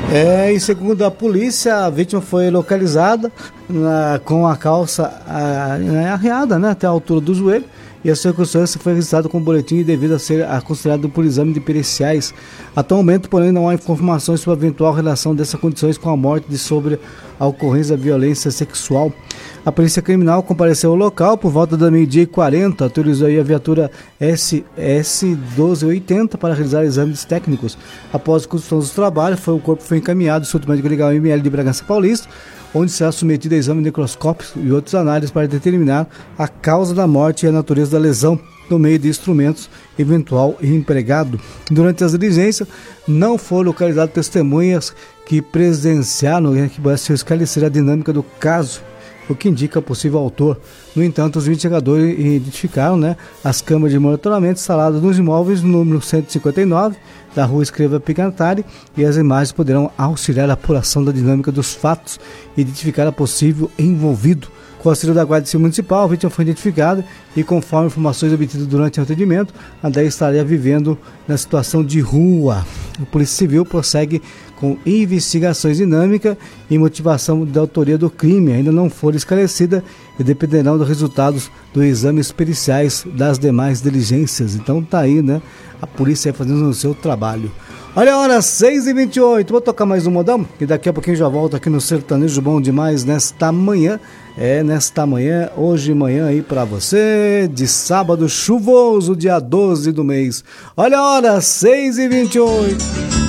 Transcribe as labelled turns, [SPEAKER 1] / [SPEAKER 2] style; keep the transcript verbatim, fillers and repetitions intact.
[SPEAKER 1] É, e segundo a polícia, a vítima foi localizada na, com a calça a, a, arreada, né, até a altura do joelho, e a circunstância foi registrada com o boletim devido a ser a, considerado por exame de periciais. Atualmente, porém, não há informações sobre a eventual relação dessas condições com a morte de sobre a ocorrência da violência sexual. A polícia criminal compareceu ao local por volta da meio-dia e quarenta, autorizou aí a viatura S S doze oitenta para realizar exames técnicos. Após a condução dos trabalhos, foi, o corpo foi encaminhado ao Instituto Médico Legal M L de Bragança Paulista, onde será submetido a exame necroscópico e outros análises para determinar a causa da morte e a natureza da lesão no meio de instrumentos eventual e empregado. Durante as diligências, não foram localizadas testemunhas que presenciaram, né, que pudessem esclarecer a dinâmica do caso, o que indica possível autor. No entanto, os investigadores identificaram, né, as câmeras de monitoramento instaladas nos imóveis número cento e cinquenta e nove da rua Escreva Picantari, e as imagens poderão auxiliar a apuração da dinâmica dos fatos e identificar a possível envolvido. Com o auxílio da Guarda Civil Municipal, a vítima foi identificada e, conforme informações obtidas durante o atendimento, a André estaria vivendo na situação de rua. A Polícia Civil prossegue com investigações dinâmicas e motivação da autoria do crime. Ainda não foram esclarecidas e dependerão dos resultados dos exames periciais das demais diligências. Então tá aí, né? A polícia fazendo o seu trabalho. Olha a hora, seis e vinte e oito. Vou tocar mais um modão e daqui a pouquinho já volto aqui no Sertanejo Bom Demais nesta manhã. É, nesta manhã, hoje manhã aí pra você, de sábado chuvoso, dia doze do mês. Olha a hora, seis e vinte e oito.